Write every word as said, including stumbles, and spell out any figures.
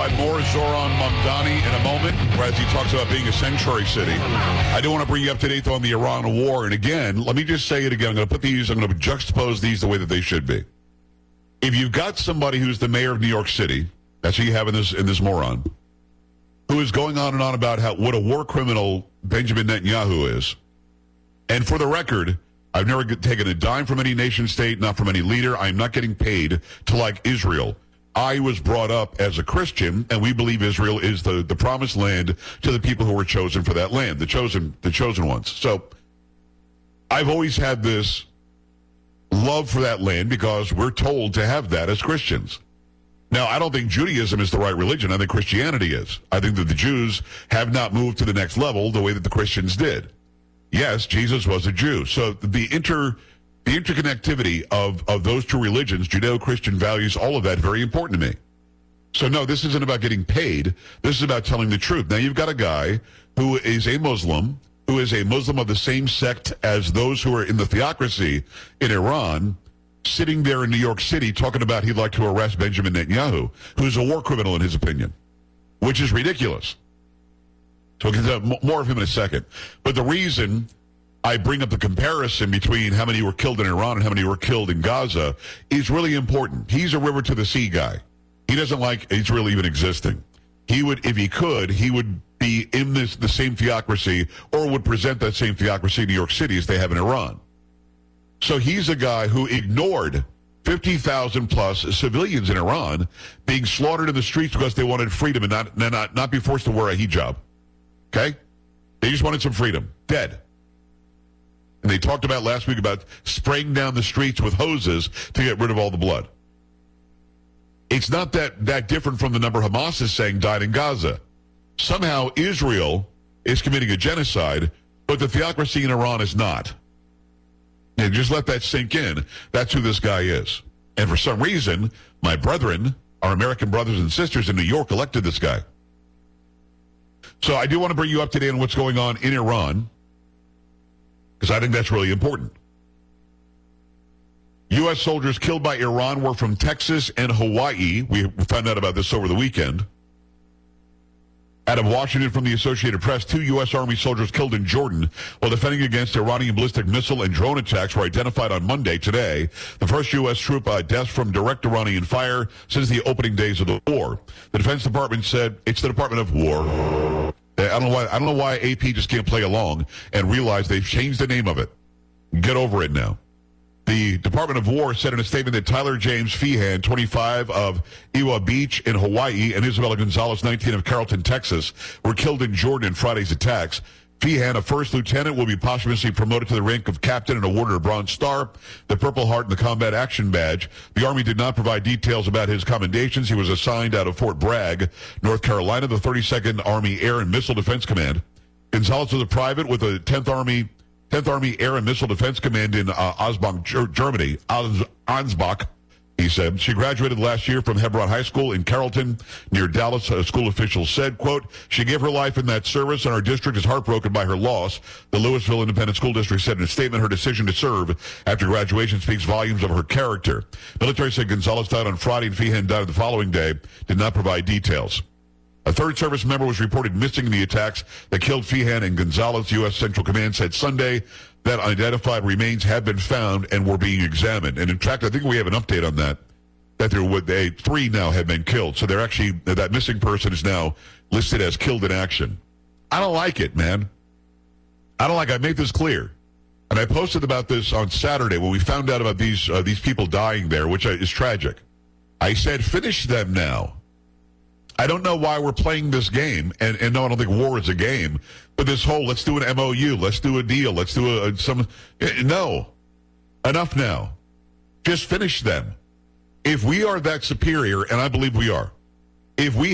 provide more Zoran Mamdani in a moment, as he talks about being a sanctuary city. I do want to bring you up to date on the Iran war. And again, let me just say it again. I'm going to put these, I'm going to juxtapose these the way that they should be. If you've got somebody who's the mayor of New York City, that's who you have in this in this moron, who is going on and on about how what a war criminal Benjamin Netanyahu is. And for the record, I've never taken a dime from any nation state, not from any leader. I'm not getting paid to like Israel. I was brought up as a Christian, and we believe Israel is the, the promised land to the people who were chosen for that land, the chosen the chosen ones. So I've always had this love for that land because we're told to have that as Christians. Now, I don't think Judaism is the right religion. I think Christianity is. I think that the Jews have not moved to the next level the way that the Christians did. Yes, Jesus was a Jew. So the inter the interconnectivity of, of those two religions, Judeo-Christian values, all of that, very important to me. So no, this isn't about getting paid. This is about telling the truth. Now, you've got a guy who is a Muslim, who is a Muslim of the same sect as those who are in the theocracy in Iran, sitting there in New York City talking about he'd like to arrest Benjamin Netanyahu, who's a war criminal in his opinion, which is ridiculous. So we'll get to more of him in a second. But the reason I bring up the comparison between how many were killed in Iran and how many were killed in Gaza is really important. He's a river to the sea guy. He doesn't like Israel even existing. He would, if he could, he would be in this the same theocracy or would present that same theocracy in New York City as they have in Iran. So he's a guy who ignored fifty thousand plus civilians in Iran being slaughtered in the streets because they wanted freedom and not, not, not be forced to wear a hijab. Okay? They just wanted some freedom. Dead. And they talked about last week about spraying down the streets with hoses to get rid of all the blood. It's not that, that different from the number Hamas is saying died in Gaza. Somehow Israel is committing a genocide, but the theocracy in Iran is not. And just let that sink in. That's who this guy is. And for some reason, my brethren, our American brothers and sisters in New York, elected this guy. So I do want to bring you up to date on what's going on in Iran, because I think that's really important. U S soldiers killed by Iran were from Texas and Hawaii. We found out about this over the weekend. Out of Washington from the Associated Press, two U S Army soldiers killed in Jordan while defending against Iranian ballistic missile and drone attacks were identified on Monday today. The first U S troop uh, death from direct Iranian fire since the opening days of the war. The Defense Department said it's the Department of War. I don't know why, I don't know why A P just can't play along and realize they've changed the name of it. Get over it now. The Department of War said in a statement that Tyler James Feehan, twenty-five, of Iwa Beach in Hawaii, and Isabella Gonzalez, nineteen, of Carrollton, Texas, were killed in Jordan in Friday's attacks. Feehan, a first lieutenant, will be posthumously promoted to the rank of captain and awarded a Bronze Star, the Purple Heart, and the Combat Action Badge. The Army did not provide details about his commendations. He was assigned out of Fort Bragg, North Carolina, the thirty-second Army Air and Missile Defense Command. Gonzalez was a private with the tenth Army tenth Army Air and Missile Defense Command in uh, Osbach, Germany. Ansbach, he said. She graduated last year from Hebron High School in Carrollton, near Dallas. A school official said, quote, she gave her life in that service, and our district is heartbroken by her loss. The Louisville Independent School District said in a statement her decision to serve after graduation speaks volumes of her character. Military said Gonzalez died on Friday and Feehan died the following day, did not provide details. A third service member was reported missing in the attacks that killed Feehan and Gonzalez. U S Central Command said Sunday that identified remains have been found and were being examined. And in fact, I think we have an update on that, that there were they, three now have been killed. So they're actually, that missing person is now listed as killed in action. I don't like it, man. I don't like it. I made this clear. And I posted about this on Saturday when we found out about these uh, these people dying there, which is tragic. I said, finish them now. I don't know why we're playing this game, and, and no, I don't think war is a game, but this whole, let's do an M O U, let's do a deal, let's do a, some, no. Enough now. Just finish them. If we are that superior, and I believe we are, if we